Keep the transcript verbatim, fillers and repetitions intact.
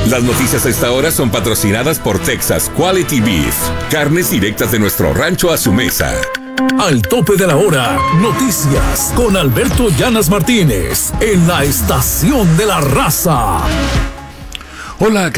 Las noticias a esta hora son patrocinadas por Texas Quality Beef. Carnes directas de nuestro rancho a su mesa. Al tope de la hora, noticias con Alberto Llanas Martínez en la Estación de la Raza. Hola.